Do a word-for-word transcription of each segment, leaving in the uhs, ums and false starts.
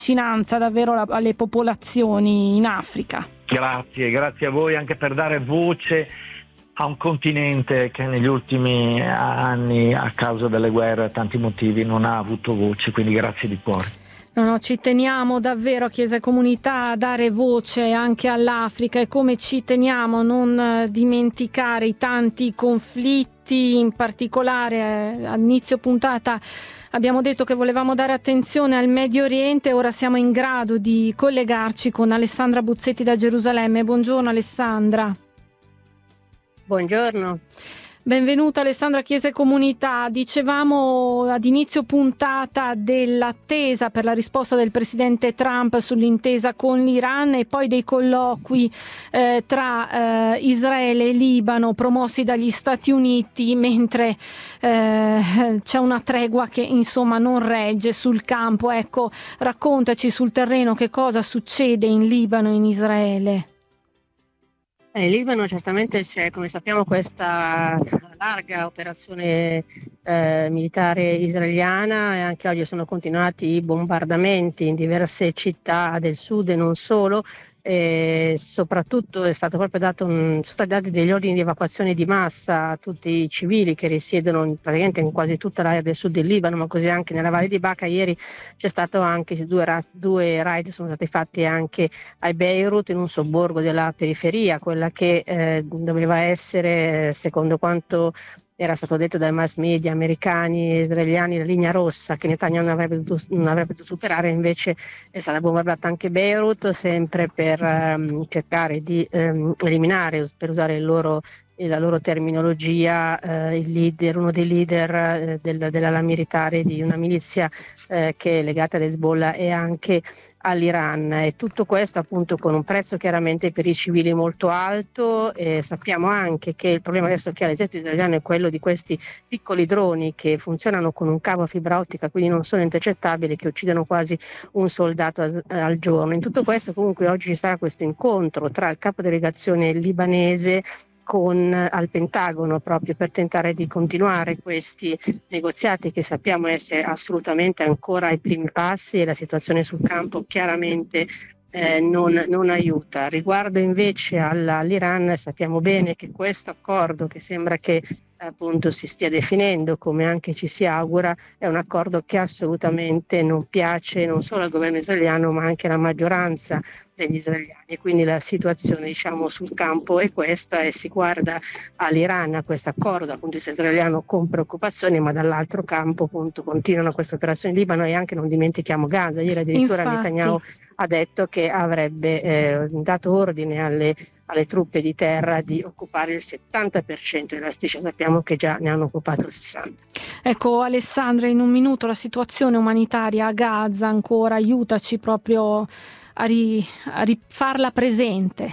vicinanza davvero alle popolazioni in Africa. Grazie, grazie a voi anche per dare voce a un continente che negli ultimi anni, a causa delle guerre e tanti motivi, non ha avuto voce, quindi grazie di cuore. No, no, ci teniamo davvero, Chiesa e Comunità, a dare voce anche all'Africa, e come ci teniamo a non dimenticare i tanti conflitti, in particolare eh, all'inizio puntata abbiamo detto che volevamo dare attenzione al Medio Oriente. Ora siamo in grado di collegarci con Alessandra Buzzetti da Gerusalemme. Buongiorno Alessandra. Buongiorno. Benvenuta Alessandra, Chiesa e Comunità. Dicevamo ad inizio puntata dell'attesa per la risposta del presidente Trump sull'intesa con l'Iran e poi dei colloqui eh, tra eh, Israele e Libano promossi dagli Stati Uniti, mentre eh, c'è una tregua che insomma non regge sul campo. Ecco, raccontaci sul terreno che cosa succede in Libano e in Israele. In Libano certamente c'è, come sappiamo, questa larga operazione eh, militare israeliana, e anche oggi sono continuati i bombardamenti in diverse città del sud e non solo. E soprattutto è stato proprio dato un, sono stati dati degli ordini di evacuazione di massa a tutti i civili che risiedono in, praticamente in quasi tutta l'area del sud del Libano, ma così anche nella Valle di Baca. Ieri c'è stato anche due, ra- due raid sono stati fatti anche a Beirut, in un sobborgo della periferia, quella che eh, doveva essere, secondo quanto era stato detto dai mass media americani e israeliani, la linea rossa che Netanyahu non avrebbe dovuto, non avrebbe potuto superare. Invece è stata bombardata anche Beirut, sempre per um, cercare di um, eliminare, per usare il loro, la loro terminologia, eh, il leader, uno dei leader eh, del, dell'ala militare di una milizia eh, che è legata ad Hezbollah e anche all'Iran. E tutto questo appunto con un prezzo chiaramente per i civili molto alto. E sappiamo anche che il problema adesso che ha l'esercito israeliano è quello di questi piccoli droni che funzionano con un cavo a fibra ottica, quindi non sono intercettabili, che uccidono quasi un soldato as- al giorno. In tutto questo comunque oggi ci sarà questo incontro tra il capo delegazione libanese con al Pentagono, proprio per tentare di continuare questi negoziati che sappiamo essere assolutamente ancora ai primi passi, e la situazione sul campo chiaramente eh, non, non aiuta. Riguardo invece alla, all'Iran, sappiamo bene che questo accordo, che sembra che appunto si stia definendo, come anche ci si augura, è un accordo che assolutamente non piace non solo al governo israeliano ma anche alla maggioranza degli israeliani. E quindi la situazione, diciamo, sul campo è questa, e si guarda all'Iran, a questo accordo dal punto di vista israeliano con preoccupazione, ma dall'altro campo appunto continuano queste operazioni in Libano. E anche non dimentichiamo Gaza. Ieri addirittura Infatti Netanyahu ha detto che avrebbe eh, dato ordine alle alle truppe di terra di occupare il settanta per cento della striscia. Sappiamo che già ne hanno occupato il sessanta per cento. Ecco Alessandra, in un minuto la situazione umanitaria a Gaza ancora, aiutaci proprio a, ri, a rifarla presente.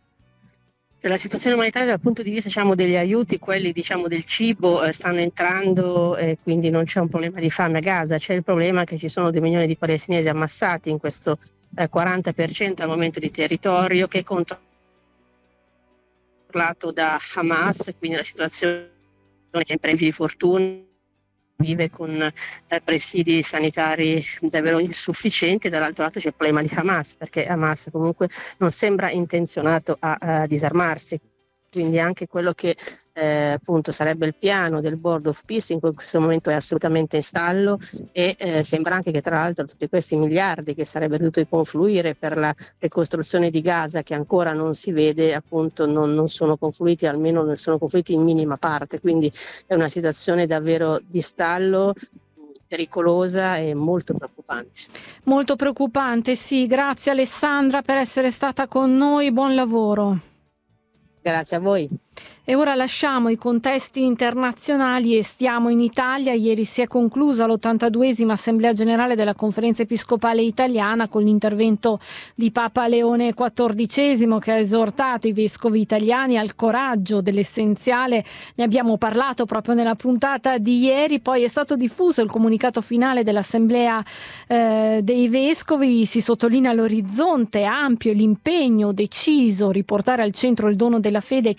La situazione umanitaria dal punto di vista, diciamo, degli aiuti, quelli, diciamo, del cibo, eh, stanno entrando, e eh, quindi non c'è un problema di fame a Gaza. C'è il problema che ci sono due milioni di palestinesi ammassati in questo eh, quaranta per cento al momento di territorio, che controlla da Hamas, quindi la situazione che in previsione di fortuna vive con eh, presidi sanitari davvero insufficienti. Dall'altro lato c'è il problema di Hamas, perché Hamas comunque non sembra intenzionato a, a disarmarsi. Quindi anche quello che eh, appunto sarebbe il piano del Board of Peace in questo momento è assolutamente in stallo, e eh, sembra anche che tra l'altro tutti questi miliardi che sarebbero dovuti confluire per la ricostruzione di Gaza, che ancora non si vede, appunto non, non sono confluiti, almeno non sono confluiti in minima parte. Quindi è una situazione davvero di stallo, pericolosa e molto preoccupante. Molto preoccupante, sì. Grazie Alessandra per essere stata con noi, buon lavoro. Grazie a voi. E ora lasciamo i contesti internazionali e stiamo in Italia. Ieri si è conclusa l'ottantaduesima Assemblea Generale della Conferenza Episcopale Italiana con l'intervento di Papa Leone quattordicesimo, che ha esortato i vescovi italiani al coraggio dell'essenziale. Ne abbiamo parlato proprio nella puntata di ieri. Poi è stato diffuso il comunicato finale dell'Assemblea eh, dei Vescovi. Si sottolinea l'orizzonte ampio e l'impegno deciso, riportare al centro il dono della fede che i vescovi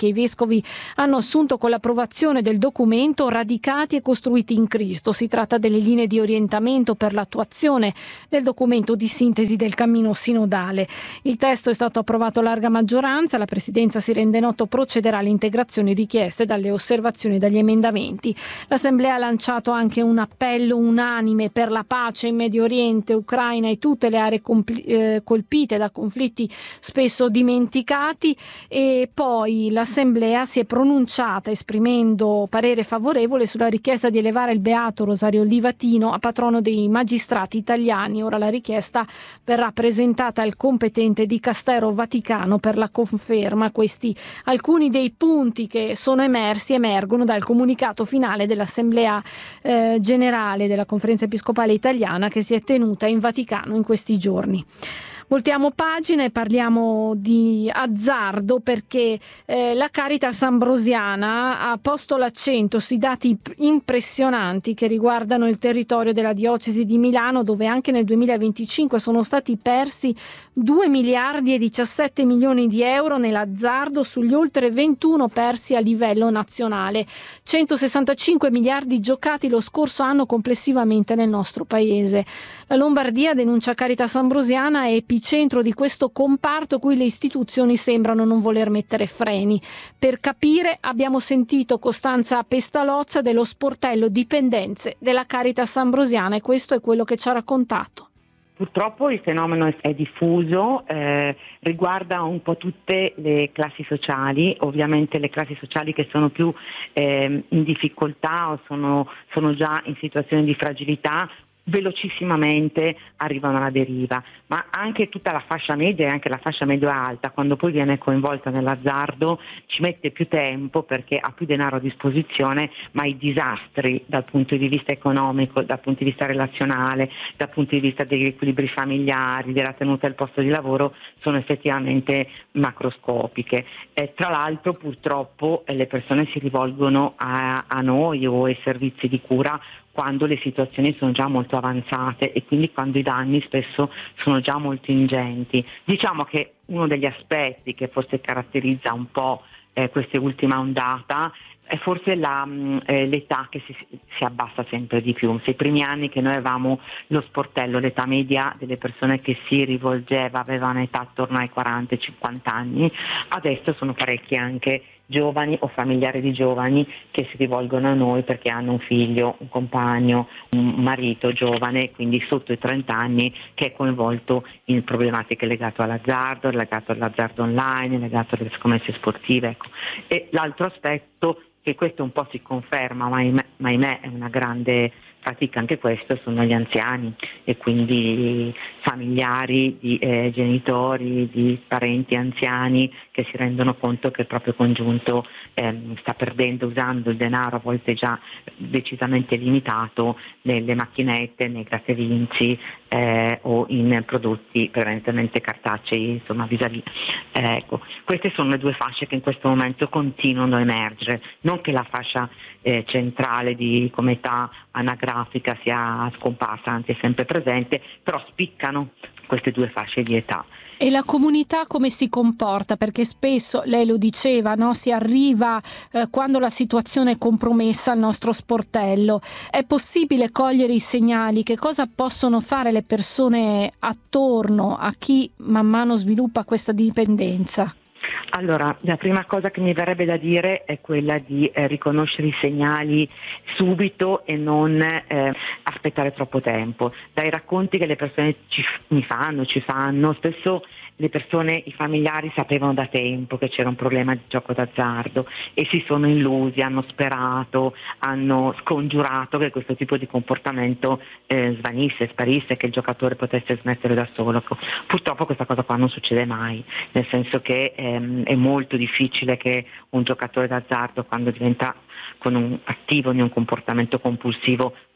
vescovi hanno assunto con l'approvazione del documento Radicati e costruiti in Cristo. Si tratta delle linee di orientamento per l'attuazione del documento di sintesi del cammino sinodale. Il testo è stato approvato a larga maggioranza, la Presidenza, si rende noto, procederà alle integrazioni richieste dalle osservazioni e dagli emendamenti. L'Assemblea ha lanciato anche un appello unanime per la pace in Medio Oriente, Ucraina e tutte le aree compl- eh, colpite da conflitti spesso dimenticati, e poi l'Assemblea si è pronunciata esprimendo parere favorevole sulla richiesta di elevare il Beato Rosario Livatino a patrono dei magistrati italiani. Ora la richiesta verrà presentata al competente dicastero vaticano per la conferma. Questi alcuni dei punti che sono emersi emergono dal comunicato finale dell'Assemblea eh, Generale della Conferenza Episcopale Italiana che si è tenuta in Vaticano in questi giorni. Voltiamo pagina e parliamo di azzardo, perché eh, la Caritas Ambrosiana ha posto l'accento sui dati impressionanti che riguardano il territorio della diocesi di Milano, dove anche nel duemilaventicinque sono stati persi due miliardi e diciassette milioni di euro nell'azzardo sugli oltre ventuno persi a livello nazionale. centosessantacinque miliardi giocati lo scorso anno complessivamente nel nostro paese. La Lombardia, denuncia Caritas Ambrosiana, è epicentro di questo comparto cui le istituzioni sembrano non voler mettere freni. Per capire abbiamo sentito Costanza Pestalozza dello sportello Dipendenze della Caritas Ambrosiana, e questo è quello che ci ha raccontato. Purtroppo il fenomeno è diffuso, eh, riguarda un po' tutte le classi sociali, ovviamente le classi sociali che sono più eh, in difficoltà o sono, sono già in situazioni di fragilità, velocissimamente arrivano alla deriva, ma anche tutta la fascia media e anche la fascia medio-alta, quando poi viene coinvolta nell'azzardo, ci mette più tempo perché ha più denaro a disposizione, ma i disastri dal punto di vista economico, dal punto di vista relazionale, dal punto di vista degli equilibri familiari, della tenuta del posto di lavoro, sono effettivamente macroscopiche. Eh, tra l'altro purtroppo eh, le persone si rivolgono a, a noi o ai servizi di cura quando le situazioni sono già molto avanzate e quindi quando i danni spesso sono già molto ingenti. Diciamo che uno degli aspetti che forse caratterizza un po' eh, questa ultima ondata è forse la, eh, l'età che si, si abbassa sempre di più. Se i primi anni che noi avevamo lo sportello, l'età media delle persone che si rivolgeva aveva un'età attorno ai quaranta cinquanta anni, adesso sono parecchi anche giovani o familiari di giovani che si rivolgono a noi perché hanno un figlio, un compagno, un marito giovane, quindi sotto i trenta anni, che è coinvolto in problematiche legate all'azzardo, legato all'azzardo online, legato alle scommesse sportive. Ecco. E l'altro aspetto, che questo un po' si conferma, ma ahimè, ma ahimè è una grande fatica anche questo, sono gli anziani e quindi familiari di eh, genitori, di parenti anziani che si rendono conto che il proprio congiunto eh, sta perdendo, usando il denaro a volte già decisamente limitato nelle macchinette, nei grattavinci eh, o in prodotti prevalentemente cartacei, insomma vis-à-vis. Eh, ecco, queste sono le due fasce che in questo momento continuano a emergere, non che la fascia eh, centrale di come età anagrafica sia scomparsa, anzi è sempre presente, però spiccano queste due fasce di età. E la comunità come si comporta? Perché spesso, lei lo diceva, no? Si arriva eh, quando la situazione è compromessa al nostro sportello. È possibile cogliere i segnali? Che cosa possono fare le persone attorno a chi man mano sviluppa questa dipendenza? Allora, la prima cosa che mi verrebbe da dire è quella di eh, riconoscere i segnali subito e non eh, aspettare troppo tempo. Dai racconti che le persone ci, mi fanno, ci fanno, spesso le persone, i familiari sapevano da tempo che c'era un problema di gioco d'azzardo e si sono illusi, hanno sperato, hanno scongiurato che questo tipo di comportamento eh, svanisse, sparisse, che il giocatore potesse smettere da solo. Purtroppo questa cosa qua non succede mai, nel senso che ehm, è molto difficile che un giocatore d'azzardo, quando diventa con un attivo di un comportamento compulsivo,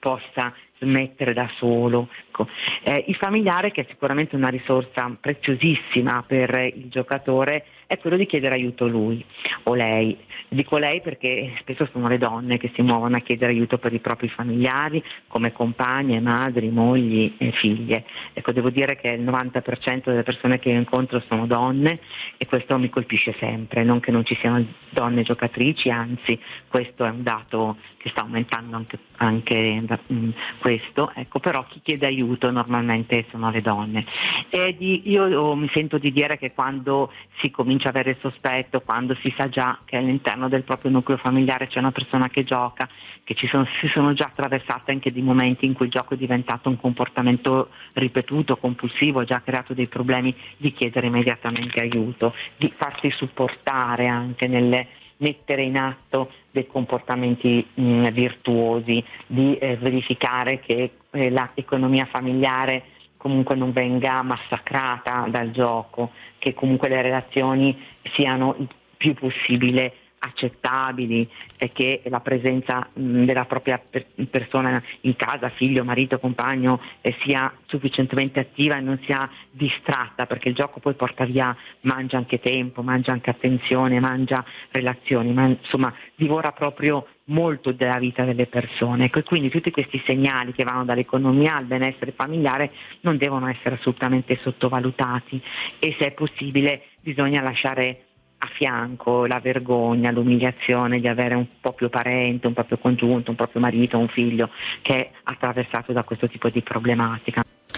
possa smettere da solo. Ecco. Eh, il familiare, che è sicuramente una risorsa preziosissima per il giocatore, è quello di chiedere aiuto lui o lei. Dico lei perché spesso sono le donne che si muovono a chiedere aiuto per i propri familiari, come compagne, madri, mogli e figlie. Ecco, devo dire che il novanta per cento delle persone che io incontro sono donne, e questo mi colpisce sempre, non che non ci siano donne giocatrici, anzi questo è un dato che sta aumentando anche, anche da, mh, questo, ecco, però chi chiede aiuto normalmente sono le donne. E di, io, io mi sento di dire che quando si comincia a avere il sospetto, quando si sa già che all'interno del proprio nucleo familiare c'è una persona che gioca, che ci sono, si sono già attraversate anche di momenti in cui il gioco è diventato un comportamento ripetuto, compulsivo, ha già creato dei problemi, di chiedere immediatamente aiuto, di farsi supportare anche nelle mettere in atto dei comportamenti mh, virtuosi, di eh, verificare che eh, l'economia familiare comunque non venga massacrata dal gioco, che comunque le relazioni siano il più possibile accettabili, e che la presenza mh, della propria per- persona in casa, figlio, marito, compagno, eh, sia sufficientemente attiva e non sia distratta, perché il gioco poi porta via, mangia anche tempo, mangia anche attenzione, mangia relazioni, ma insomma divora proprio molto della vita delle persone. E quindi tutti questi segnali che vanno dall'economia al benessere familiare non devono essere assolutamente sottovalutati, e se è possibile bisogna lasciare a fianco la vergogna, l'umiliazione di avere un proprio parente, un proprio congiunto, un proprio marito, un figlio che è attraversato da questo tipo di problematica.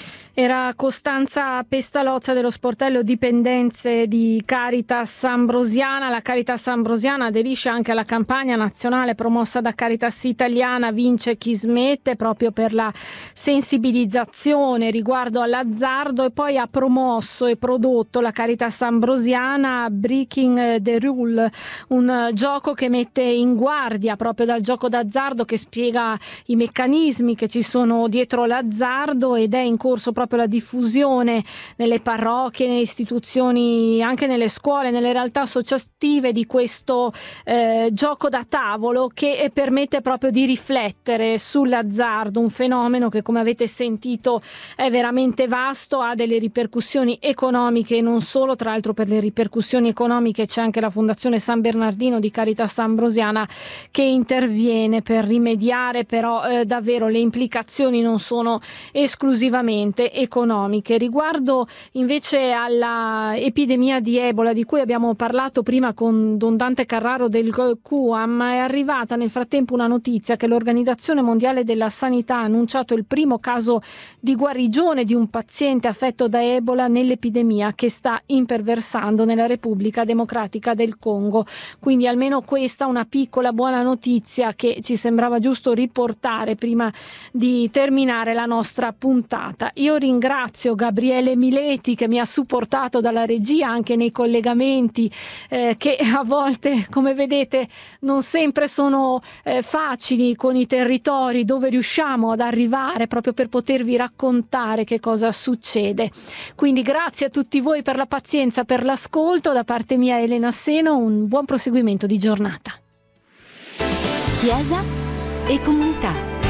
Era Costanza Pestalozza dello sportello Dipendenze di Caritas Ambrosiana. La Caritas Ambrosiana aderisce anche alla campagna nazionale promossa da Caritas Italiana Vince chi smette, proprio per la sensibilizzazione riguardo all'azzardo, e poi ha promosso e prodotto la Caritas Ambrosiana Breaking the Rule, un gioco che mette in guardia proprio dal gioco d'azzardo, che spiega i meccanismi che ci sono dietro l'azzardo, ed è in corso proprio la diffusione nelle parrocchie, nelle istituzioni, anche nelle scuole, nelle realtà associative di questo eh, gioco da tavolo, che permette proprio di riflettere sull'azzardo, un fenomeno che, come avete sentito, è veramente vasto, ha delle ripercussioni economiche, non solo. Tra l'altro, per le ripercussioni economiche c'è anche la Fondazione San Bernardino di Caritas Ambrosiana che interviene per rimediare, però eh, davvero le implicazioni non sono esclusivamente economiche. Riguardo invece alla epidemia di Ebola, di cui abbiamo parlato prima con Don Dante Carraro del Q U A M, è arrivata nel frattempo una notizia che l'Organizzazione Mondiale della Sanità ha annunciato il primo caso di guarigione di un paziente affetto da Ebola nell'epidemia che sta imperversando nella Repubblica Democratica del Congo. Quindi almeno questa una piccola buona notizia che ci sembrava giusto riportare prima di terminare la nostra puntata. Io ringrazio Gabriele Mileti, che mi ha supportato dalla regia anche nei collegamenti eh, che a volte, come vedete, non sempre sono eh, facili con i territori dove riusciamo ad arrivare, proprio per potervi raccontare che cosa succede. Quindi grazie a tutti voi per la pazienza, per l'ascolto. Da parte mia, Elena Seno, un buon proseguimento di giornata. Chiesa e comunità.